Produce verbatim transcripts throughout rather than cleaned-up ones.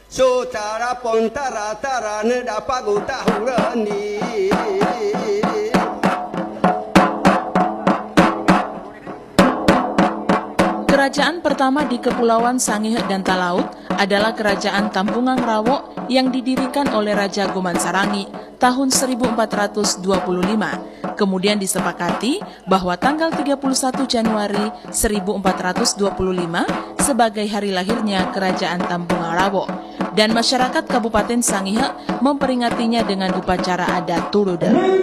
Sutara pontara tara nedapagu tahurani. Kerajaan pertama di Kepulauan Sangihe dan Talaut adalah Kerajaan Tampungang Rawo yang didirikan oleh Raja Gomansarangi tahun seribu empat ratus dua puluh lima. Kemudian disepakati bahwa tanggal tiga puluh satu Januari seribu empat ratus dua puluh lima sebagai hari lahirnya Kerajaan Tampungang Rawo. Dan masyarakat Kabupaten Sangihe memperingatinya dengan upacara adat Tulude.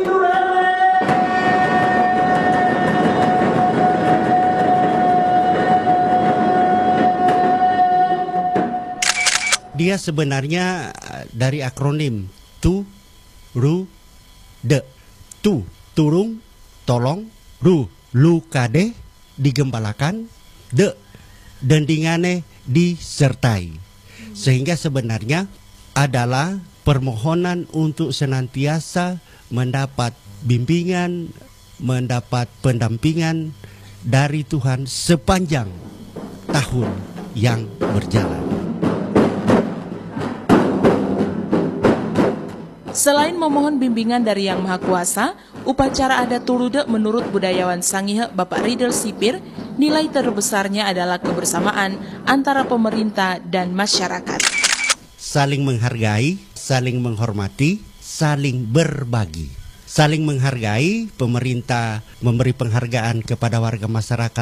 Dia sebenarnya dari akronim Tu, Ru, De. Tu, turung, tolong. Ru, lukade, digembalakan. De, dendingane, disertai. Sehingga sebenarnya adalah permohonan untuk senantiasa mendapat bimbingan, mendapat pendampingan dari Tuhan sepanjang tahun yang berjalan. Selain memohon bimbingan dari Yang Maha Kuasa, upacara adat Tulude menurut budayawan Sangihe Bapak Riedel Sipir, nilai terbesarnya adalah kebersamaan antara pemerintah dan masyarakat. Saling menghargai, saling menghormati, saling berbagi. Saling menghargai, pemerintah memberi penghargaan kepada warga masyarakat